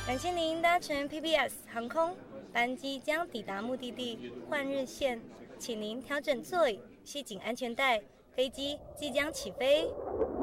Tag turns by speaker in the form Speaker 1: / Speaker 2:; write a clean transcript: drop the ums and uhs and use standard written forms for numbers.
Speaker 1: 感谢您搭乘 PBS 航空，班机将抵达目的地换日线，请您调整座椅，系紧安全带，飞机即将起飞。